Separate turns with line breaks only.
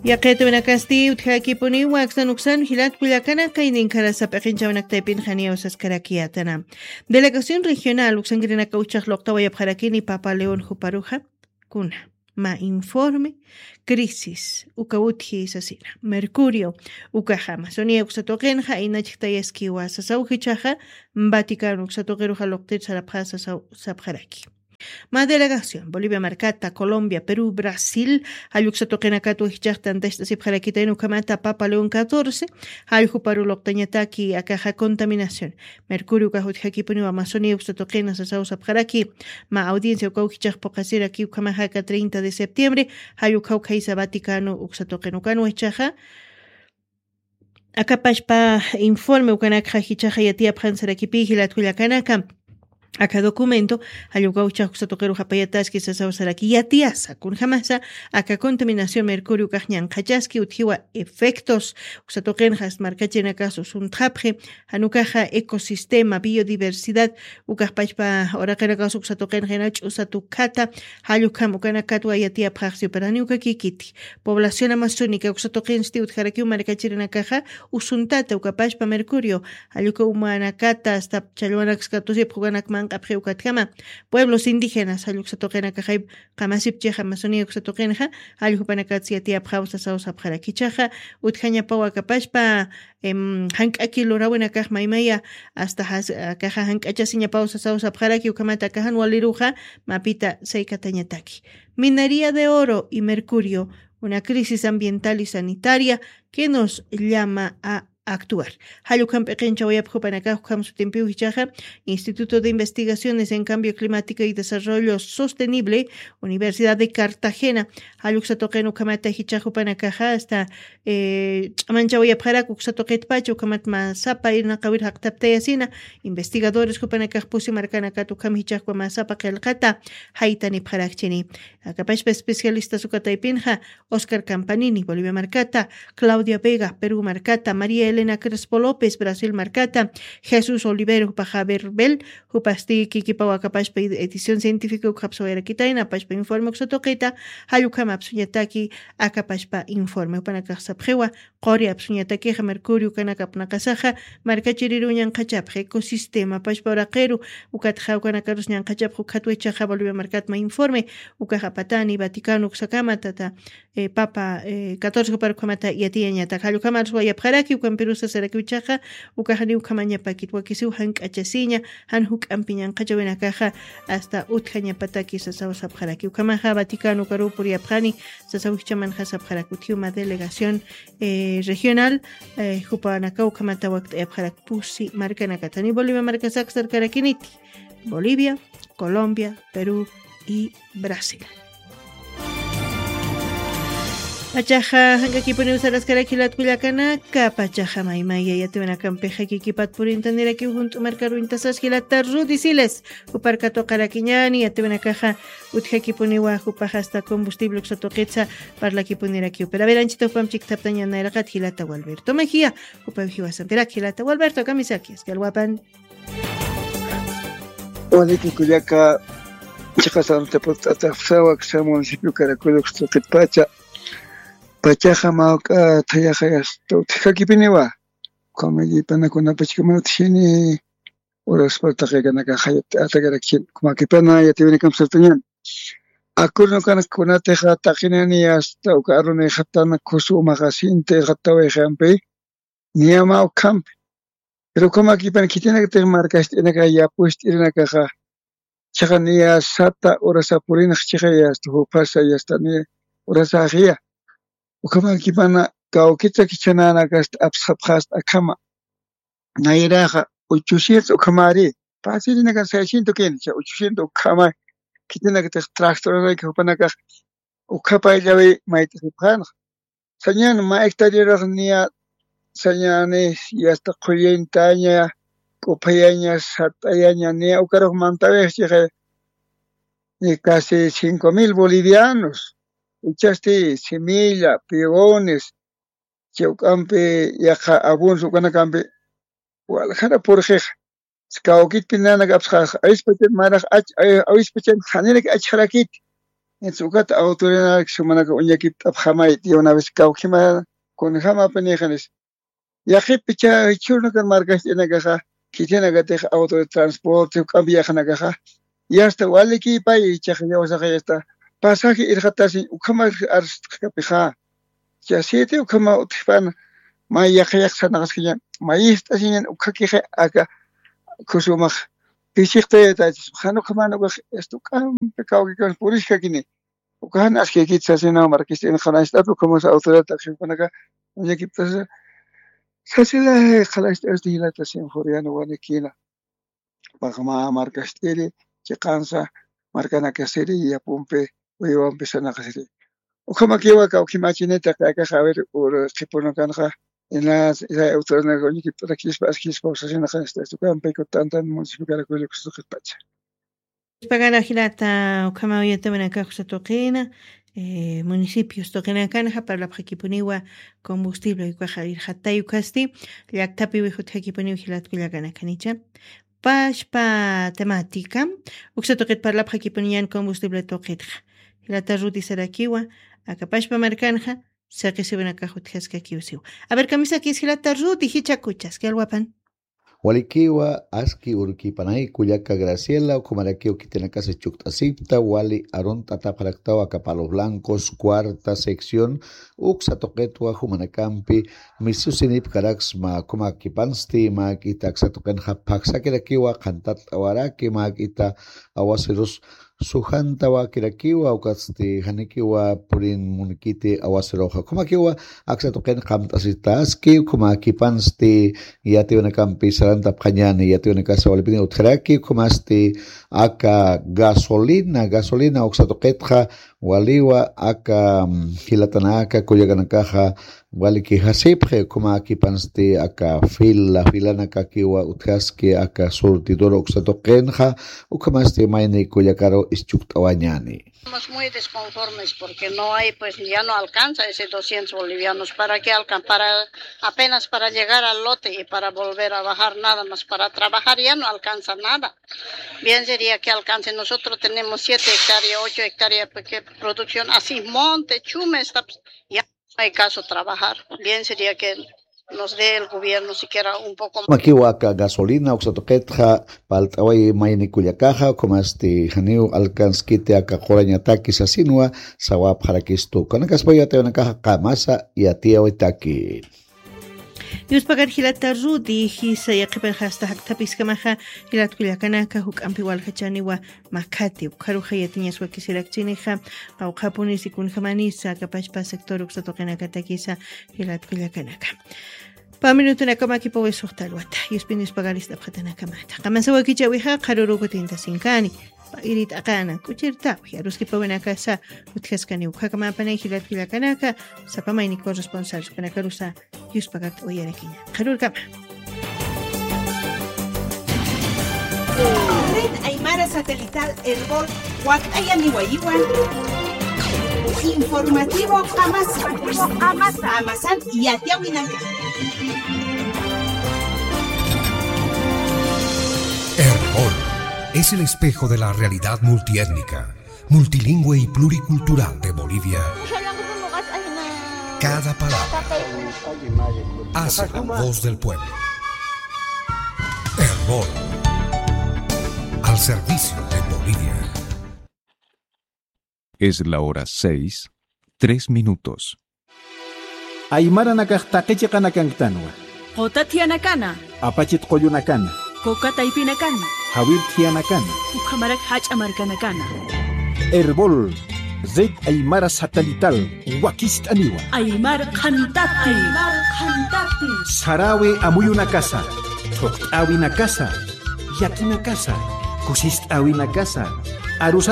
Yaqete benakasti utkakipuni waksan uksan hilat kuyakana kainin karasap akinchawnaktaipin jania usaskarakiatana. Delegación regional uksan girinaka uchak loktawayap jarakini Papa León Juparuja kuna. Ma informe crisis ukawutji sasina. Mercurio ukaja Amazonia uksatokenja inachiktayeski wasasaujichaja Vaticano uksatokeruja loktir sarapjasa sapjaraki. Más delegación, Bolivia Marcata, Colombia, Perú, Brasil, Ayuxatokenacatu Hichachtan Testasiparakita en Ucamata, Papa León 14, Ayuparu Loctañataki, Acaja Contaminación, Mercurio Cajutjakipunu, Amazonia, Uxatokena, Sasausa Paraki, Ma Audiencia Ucauchach Pocasira, aquí Ucamajaca 30 de septiembre, Ayucaucaisa Vaticano, Uxatokenucano, Echaja, Acapachpa informe Ucanakja Hichaja Yatia Pransarakipi, Hilatulacanaka. Acá documento, ayugaucha uxatoquero japayataski sasawsaraki yatiasa, con jamasa, acá contaminación mercurio kajñan kayaski utiwa efectos, uxatoquenjas marcachena casos un trapje, anucaja ecosistema, biodiversidad, ucajpachpa oraqena caso uxatoquenjenach usatucata, hayukam ucanacatu ayatia praxio peraniuca kikiti, población amazónica uxatoquensti utjarakiu marcachena caja, usuntata ucapachpa mercurio, ayuca humanacata hasta chaluanaxcatosip juganakman pueblos indígenas ayuxatoqena kajay qamasipcheja Amazonia uxatoqenja ayupanakatsia pjausa sausa pjarakichaja utjañapawa kapashpa hank'aki lorawena kaj maymaya hasta kaja hank'achasiña pausa sausa pjaraki ukamata kajan waliruja mapita seikatañataki. Minería de oro y mercurio, una crisis ambiental y sanitaria que nos llama a actuar. Hayukam pequencha wayapjupanaka hukam sutimpiu hichaja, Instituto de Investigaciones en Cambio Climático y Desarrollo Sostenible, Universidad de Cartagena, Hayuxatoquen ukamata hichajupanakaja hasta mancha wayapjarak uxatoqetpacha ukamat masapa irnaqawir haqtaptayasina, investigadores hupanakaj pusi markanaka tukam hichajwa masapa qelqata haitani pjarakchini. Akapashpa especialistas ukataipinja, Oscar Campanini, Bolivia Marcata, Claudia Vega, Perú Marcata, María Elena Crespo López, Brasil Marcata, Jesús Olivero, Pajaber Bel, Jupasti Kikipawa Kapashpa edición científica Ukapsoera Kitaina, Pashpa informe Uxotoqueta, Hayukama Psuñataki, Akapashpa informe, Upanakasapjewa, Coria Psuñataki, Mercurio, Kanakapnakasaja, Marcachiriruñan Kachap, ecosistema, Pashpa Oraqueru, Ukatja, Ukanakarus Nyan Kachap, Ukatuecha, Bolivia Marcatma informe, Ukajapatani, Vaticano, Uxakama, Tata, Papa 14 para Kamata Yatiaña, Takayukama, Suayapjaraki, Ukamperusa Serakichaja, Ukahani Ukamaña Pakit, Wakisu, Hank Achasiña, Hanhuk Ampiñan Kachavena Caja, hasta Utjaña Pataki, Sasaus Abjaraki, Ukamaja, Vaticano, Karupuri Abjani, Sasawichaman Hasabjarakutiuma, delegación regional, Jupanaka, Ukamata Wakt Abjarak Pusi, Marcanacatani, Bolivia, Marcasaxar, Caraquiniti, Bolivia, Colombia, Perú y Brasil. Pachaja hangaki pone usar las caraquilat cuyacanaka, pachaja maimaya ya te van a campeja kikipat por entender aquí junto marcar intasas gilatar rudisiles, uparcato caraquiñani ya te van a caja utjaki pone huajupaja hasta combustible uxatoquetza para la que poner aquí. Pero a ver anchito pamchik taptañana era gat gilata Walberto Mejía, upajiwa santera gilata Walberto Kamisaki, es que al guapan.
Hola, Kikuyaca, Chacasan te potatafawa, que sea municipio Caraculo, Uxtoquetpacha. Pachaja mauka tayajayas tukakipiniwa komegi panakuna pachikama tshini oras partaqiganaka hayat atagarakchin kumakipana yativini kamsartañan akurno kana teja taqinani hasta ukarune khatana kusu magasinte khatawe jampe niama kamp pero kumakipana kitina te markas enaka ya puest irinaka kha chaqania sata oras apurina chaqayas tu pasa yastani oras agia Ukama kipana kaukita kichanana gast absabhast akama nairaja 800 ukamari pasirina kan 600 kencha 800 ukama kitina que tractor que upanaka ukapa yawe maite pana sañan ma hectáreas nia sañane y hasta 40 años upayaña satayaña nia ukaro mantaves de casi 5,000 bolivianos Uchaste semilla, peones, chaucampe, yaja, abunso, canacampe, Guadalajara por jeja. Skaukit pinana gapsja, aispachen maraj, aispachen, hanerek achharakit. Etsukata autoridad sumanaka uñakipta jamay tío una vez kaujima con jama penejanes. Yajipicha churnakan marcas tiene kitienaga teja auto de transporte cambiajanaga. Y hasta waliki pay chajayawasaga esta pasaje irjatasi ukama arskapija. Ya siete ukama utfan maya kayak sanagasnya mayista sinen ukakije aga kusumah. Pisikte ta jano kamano esto kam pecado que kan purishka kini. Ukan aske kitsa sena markis en khanas tapu como sa autoridad tajipanaga uñakipta sasila khalas erdila tasin foriano wanekila. Bagma markas tiri chikansa marcana kasiri ya pumpe uyo empezana kasiri. Ukama kiwa ka ukimachineta ka saber ur chiponokanja en las autoridades uñakipta kis pausasina khanas esto kam peko tantan municipio Caracuelo que se pacha.
Pagana hilata ukama oyete manaka kusatoqina municipios toqinakanja para la Pajikipuniwa combustible y cuajarir hatayu kasti llaktapi wihutjikipuniwa hilat kullakanakanicha pashpa temática uksatoqit para la Pajikipunian combustible toqitja hilata ruti sarakiwa akapashpa markanja saqisiwanaka hutjaskakiusiwa a ver camisa kis hilata ruti hichakuchas que alwapan
Walikiwa aski urkipanay kuyaka Graciela ukumarakio kitenakase chuktasipta wali aron tataparaktawa Capalos Blancos cuarta sección uksatoqetwa humanakampi misusinip karaxma kumakipansti makita ksatoqenja paksakirakiwa qantat awaraki makita awasirus sujantawa kirakiwa ukasti hanikiwa purin munikiti awaseroja kumakiwa aksatoqen qamtasitaski kumakipansti yatiwanakampi saranta pqañani yatiwanakasa walipini utjaraki kumasti aka gasolina uksatoqetja waliwa aka hilatanaka kuyaganakaja waliki hasipje kumakipansti aka filanaka kiwa utjaski aka surtidor uksatoqenja ukamasti mayni kuyakaro ischuktawañani.
Estamos muy desconformes porque no hay, pues ya no alcanza ese 200 bolivianos. ¿Para qué alcanza? Apenas para llegar al lote y para volver a bajar nada más. Para trabajar ya no alcanza nada. Bien sería que alcance. Nosotros tenemos 7 hectáreas, 8 hectáreas de producción. Así monte, chume, ya no hay caso trabajar. Bien sería que nos dé el gobierno siquiera un poco más.
Makiwaka gasolina uksatoqetja paltaway mayni kuyakaja kumasti haniu alcanskite aka qorañataki sasinua sawap harakistu kanakaspayo atewanacaja qamasa y atiawitaki.
Yuspagar hilata rudi hisa yaqipan hasta haktapis kamaja hilat kullakanaka huk ampiwal hachaniwa makati ukharuja yatiñaswa kisirakchinija qawqapunis ikunjamanisa kapashpa sector uksatoqinaka takisa hilat kullakanaka. Pa minuto na kama kipo wesuhtalwata yuspinis pagaris taphatanaka mata qamasawa kichawija qaruruku tintasinkani irit akana kuchirtawi aruski pawenaka sa utkaskani ukakama panay hilat kullakanaka sapamayni corresponsal panakarusa yuspagat oyarakiña qarur kama
Red Aymara Satelital Herbol Huacaya Nihuayiguan Informativo Amasan y Atiahuinanca.
Herbol es el espejo de la realidad multiétnica, multilingüe y pluricultural de Bolivia. Cada palabra hace la voz del pueblo. Herbol, al servicio de Bolivia.
Es la hora 6, 3 minutos.
Aymara nakaqtaqichi qanakantanwa.
Qotatianakana.
Apachit qoyunakana.
Kokataipinakana.
Hawirtianakana.
Ukamarak hachamarkanakana.
Herbol, Red Aymara Satelital, Wakistaniwa.
Aymar Khantati.
Sarawe amuyuna casa. Tokawina casa. Yakina casa. Kusist awina casa. Arusa